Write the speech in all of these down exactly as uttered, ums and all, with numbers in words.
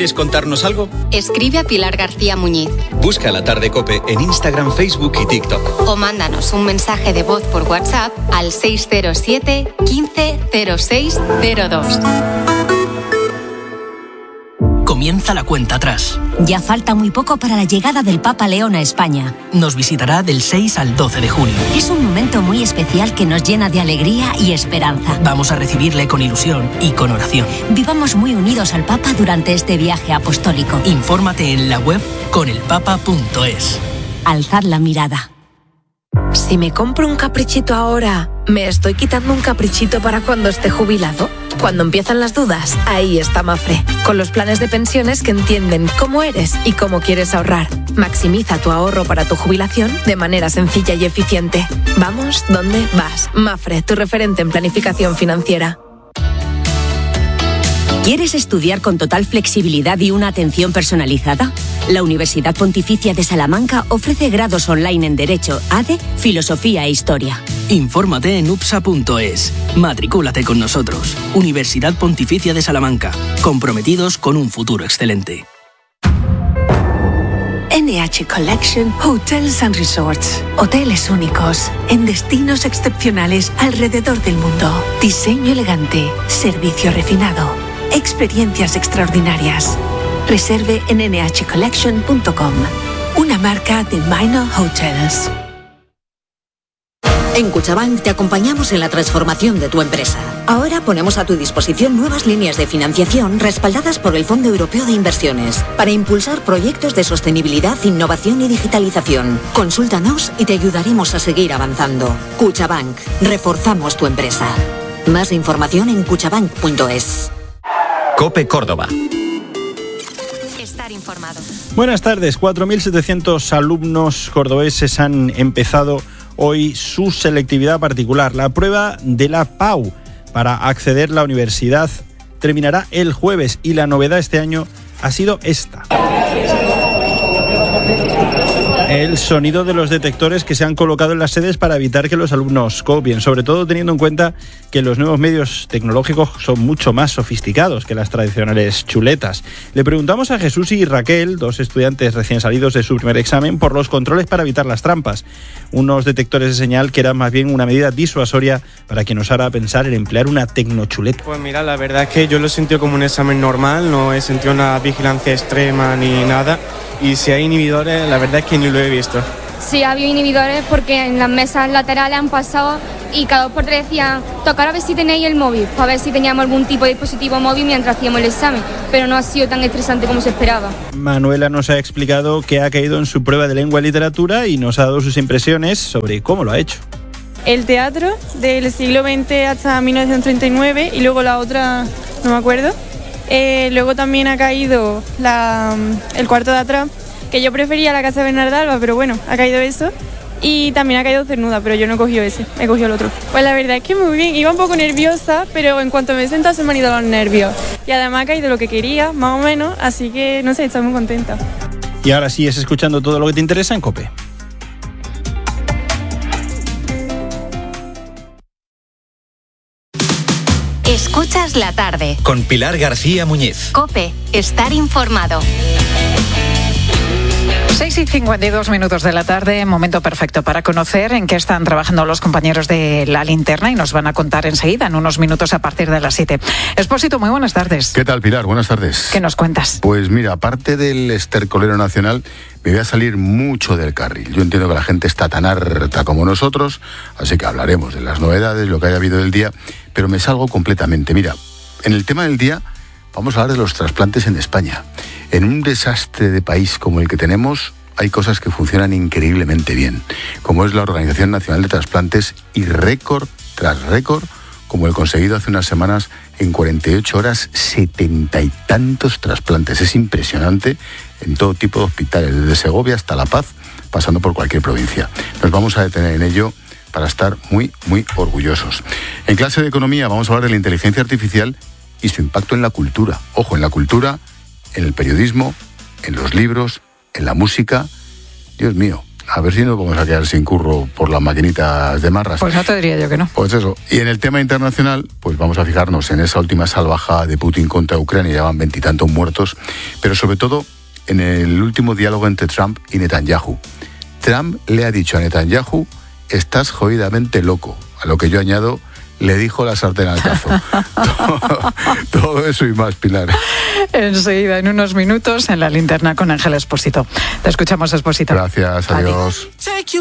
¿Quieres contarnos algo? Escribe a Pilar García Muñiz. Busca La Tarde COPE en Instagram, Facebook y TikTok. O mándanos un mensaje de voz por WhatsApp al seis cero siete, quince, cero seis cero dos. Comienza la cuenta atrás. Ya falta muy poco para la llegada del Papa León a España. Nos visitará del seis al doce de junio. Es un momento muy especial que nos llena de alegría y esperanza. Vamos a recibirle con ilusión y con oración. Vivamos muy unidos al Papa durante este viaje apostólico. Infórmate en la web conelpapa punto es. Alzad la mirada. Si me compro un caprichito ahora, ¿me estoy quitando un caprichito para cuando esté jubilado? Cuando empiezan las dudas, ahí está Mafre, con los planes de pensiones que entienden cómo eres y cómo quieres ahorrar. Maximiza tu ahorro para tu jubilación de manera sencilla y eficiente. Vamos, ¿dónde vas? Mafre, tu referente en planificación financiera. ¿Quieres estudiar con total flexibilidad y una atención personalizada? La Universidad Pontificia de Salamanca ofrece grados online en Derecho, A D E, Filosofía e Historia. Infórmate en upsa punto es. Matricúlate con nosotros. Universidad Pontificia de Salamanca. Comprometidos con un futuro excelente. N H Collection Hotels and Resorts. Hoteles únicos, en destinos excepcionales alrededor del mundo. Diseño elegante, servicio refinado, experiencias extraordinarias. Reserve en ene hache collection punto com. Una marca de Minor Hotels. En Cuchabank te acompañamos en la transformación de tu empresa. Ahora ponemos a tu disposición nuevas líneas de financiación respaldadas por el Fondo Europeo de Inversiones para impulsar proyectos de sostenibilidad, innovación y digitalización. Consúltanos y te ayudaremos a seguir avanzando. Cuchabank. Reforzamos tu empresa. Más información en cuchabank punto es. COPE Córdoba. Estar informado. Buenas tardes. cuatro mil setecientos alumnos cordobeses han empezado hoy su selectividad particular. La prueba de la P A U para acceder a la universidad terminará el jueves y la novedad este año ha sido esta. El sonido de los detectores que se han colocado en las sedes para evitar que los alumnos copien, sobre todo teniendo en cuenta que los nuevos medios tecnológicos son mucho más sofisticados que las tradicionales chuletas. Le preguntamos a Jesús y Raquel, dos estudiantes recién salidos de su primer examen, por los controles para evitar las trampas. Unos detectores de señal que eran más bien una medida disuasoria para quien os hará pensar en emplear una tecnochuleta. Pues mira, la verdad es que yo lo he sentido como un examen normal, no he sentido una vigilancia extrema ni nada. Y si hay inhibidores, la verdad es que ni lo he visto. Sí, ha habido inhibidores porque en las mesas laterales han pasado y cada dos por tres decían tocar a ver si tenéis el móvil, para ver si teníamos algún tipo de dispositivo móvil mientras hacíamos el examen, pero no ha sido tan estresante como se esperaba. Manuela nos ha explicado que ha caído en su prueba de lengua y literatura y nos ha dado sus impresiones sobre cómo lo ha hecho. El teatro del siglo veinte hasta mil novecientos treinta y nueve y luego la otra, no me acuerdo. Eh, luego también ha caído la, el cuarto de atrás, que yo prefería la casa de Bernardalba, pero bueno, ha caído eso. Y también ha caído Cernuda, pero yo no he cogido ese, he cogido el otro. Pues la verdad es que muy bien, iba un poco nerviosa, pero en cuanto me he sentado se me han ido los nervios. Y además ha caído lo que quería, más o menos, así que no sé, estoy muy contenta. Y ahora sigues escuchando todo lo que te interesa en COPE. Escuchas la tarde. Con Pilar García Muñiz. COPE. Estar informado. seis y cincuenta y dos minutos de la tarde, momento perfecto para conocer en qué están trabajando los compañeros de La Linterna y nos van a contar enseguida, en unos minutos a partir de las siete. Expósito, muy buenas tardes. ¿Qué tal, Pilar? Buenas tardes. ¿Qué nos cuentas? Pues mira, aparte del estercolero nacional, me voy a salir mucho del carril. Yo entiendo que la gente está tan harta como nosotros, así que hablaremos de las novedades, lo que haya habido del día, pero me salgo completamente. Mira, en el tema del día vamos a hablar de los trasplantes en España. En un desastre de país como el que tenemos, hay cosas que funcionan increíblemente bien, como es la Organización Nacional de Trasplantes y récord tras récord, como el conseguido hace unas semanas en cuarenta y ocho horas, setenta y tantos trasplantes. Es impresionante en todo tipo de hospitales, desde Segovia hasta La Paz, pasando por cualquier provincia. Nos vamos a detener en ello para estar muy, muy orgullosos. En clase de economía vamos a hablar de la inteligencia artificial y su impacto en la cultura. Ojo, en la cultura, en el periodismo, en los libros, en la música. Dios mío, a ver si nos vamos a quedar sin curro por las maquinitas de marras. Pues no te diría yo que no. Pues eso. Y en el tema internacional, pues vamos a fijarnos en esa última salvajada de Putin contra Ucrania, ya van veintitantos muertos, pero sobre todo en el último diálogo entre Trump y Netanyahu. Trump le ha dicho a Netanyahu: estás jodidamente loco, a lo que yo añado: le dijo la sartén al cazo. todo, todo eso y más, Pilar. Enseguida, en unos minutos, en la linterna con Ángel Expósito. Te escuchamos, Expósito. Gracias, adiós.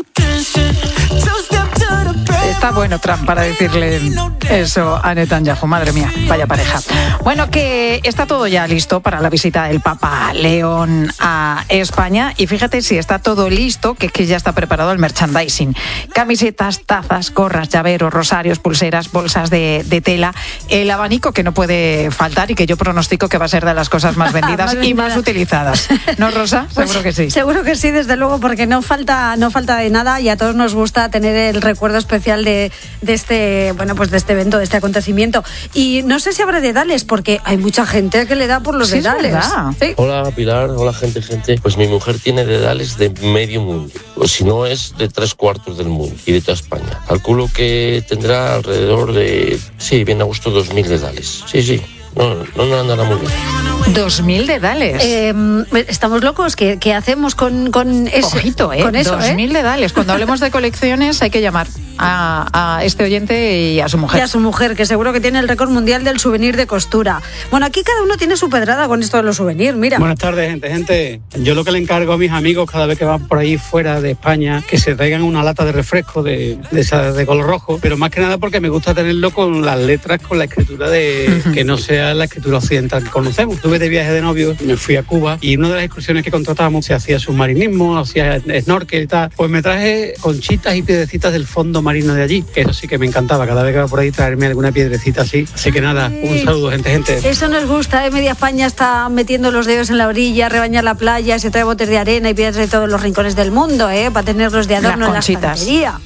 Está bueno Trump para decirle eso a Netanyahu. Madre mía, vaya pareja. Bueno, que está todo ya listo para la visita del Papa León a España. Y fíjate si está todo listo, que es que ya está preparado el merchandising. Camisetas, tazas, gorras, llaveros, rosarios, pulseras, bolsas de, de tela. El abanico que no puede faltar y que yo pronostico que va a ser de las cosas más vendidas más y más utilizadas. ¿No, Rosa? Pues seguro que sí. Seguro que sí, desde luego, porque no falta, no falta de nada y a todos nos gusta tener el recuerdo especial de, de este, bueno, pues de este evento, de este acontecimiento. Y no sé si habrá dedales, porque hay mucha gente que le da por los sí, dedales. Sí. Hola, Pilar, hola, gente, gente. Pues mi mujer tiene dedales de medio mundo, o si no es de tres cuartos del mundo y de toda España. Calculo que tendrá alrededor de, sí, bien a gusto, dos mil dedales. Sí, sí. No, no, no andará muy bien. Dos mil dedales. Eh, estamos locos. ¿Qué, qué hacemos con, con eso? Ojito, ¿eh? Con eso, Dos mil ¿eh? dedales. Cuando hablemos de colecciones hay que llamar a, a este oyente y a su mujer. Y a su mujer, que seguro que tiene el récord mundial del souvenir de costura. Bueno, aquí cada uno tiene su pedrada con esto de los souvenirs, mira. Buenas tardes, gente. Gente, yo lo que le encargo a mis amigos cada vez que van por ahí fuera de España, que se traigan una lata de refresco de, de, esa, de color rojo, pero más que nada porque me gusta tenerlo con las letras, con la escritura de que no sea la escritura occidental que conocemos. Estuve de viaje de novio, me fui a Cuba y una de las excursiones que contratábamos se hacía submarinismo, hacía snorkel y tal. Pues me traje conchitas y piedrecitas del fondo marino de allí, que eso sí que me encantaba. Cada vez que iba por ahí traerme alguna piedrecita así. Así que nada, un saludo, gente, gente. Eso nos gusta, ¿eh? Media España está metiendo los dedos en la orilla, rebañar la playa, se trae botes de arena y piedras de todos los rincones del mundo, ¿eh? Para tenerlos de adorno en la estantería.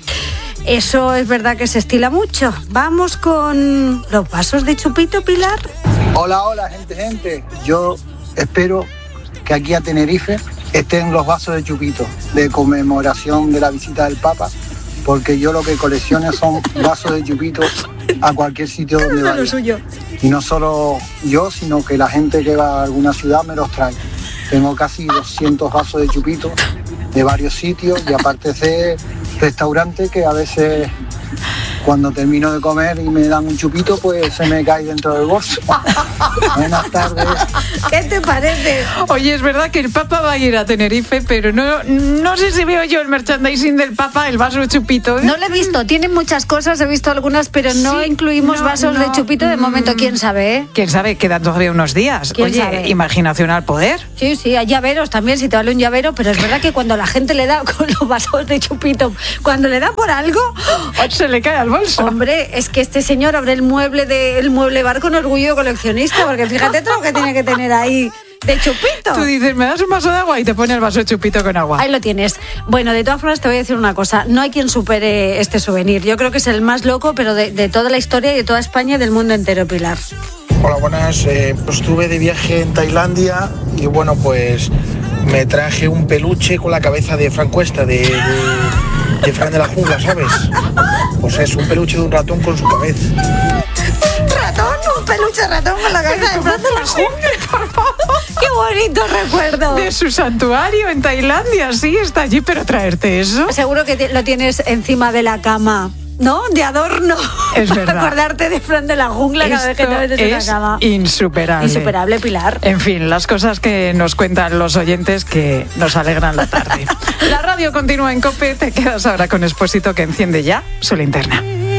Eso es verdad que se estila mucho. Vamos con los vasos de chupito, Pilar. Hola, hola, gente, gente. Yo espero que aquí a Tenerife estén los vasos de chupito de conmemoración de la visita del Papa, porque yo lo que colecciono son vasos de chupito a cualquier sitio donde vaya. Y no solo yo, sino que la gente que va a alguna ciudad me los trae. Tengo casi doscientos vasos de chupito de varios sitios y aparte de restaurantes que a veces cuando termino de comer y me dan un chupito, pues se me cae dentro del bolso. Buenas tardes. ¿Qué te parece? Oye, es verdad que el Papa va a ir a Tenerife, pero no, no sé si veo yo el merchandising del Papa, el vaso de chupito, ¿eh? No lo he visto, tiene muchas cosas, he visto algunas, pero no sí, incluimos no, vasos no, de chupito de momento, quién sabe, ¿eh? Quién sabe, quedan todavía unos días. ¿Quién Oye, sabe? Imaginación al poder. Sí, sí, hay llaveros también, si te vale un llavero, pero es verdad que cuando la gente le da con los vasos de chupito, cuando le da por algo, se le cae al bolso. Hombre, es que este señor abre el mueble de, el mueble bar con orgullo de coleccionista, porque fíjate todo lo que tiene que tener ahí de chupito. Tú dices, me das un vaso de agua y te pone el vaso de chupito con agua. Ahí lo tienes. Bueno, de todas formas te voy a decir una cosa, no hay quien supere este souvenir. Yo creo que es el más loco, pero de, de toda la historia y de toda España y del mundo entero, Pilar. Hola, buenas. Eh, pues estuve de viaje en Tailandia y bueno, pues me traje un peluche con la cabeza de Fran Cuesta, de, de, de Fran de la Jungla, ¿sabes? Pues es un peluche de un ratón con su cabeza. ¿Ratón? ¿Un peluche ratón con la cabeza de Fran de la Jungla? Por favor. ¡Qué bonito recuerdo! De su santuario en Tailandia, sí, está allí, pero traerte eso. Seguro que lo tienes encima de la cama, ¿no? De adorno. Es para verdad. acordarte de Fran de la Jungla cada vez que te metes en la cama. Insuperable. Insuperable, Pilar. En fin, las cosas que nos cuentan los oyentes que nos alegran la tarde. La radio continúa en COPE, te quedas ahora con Expósito, que enciende ya su linterna.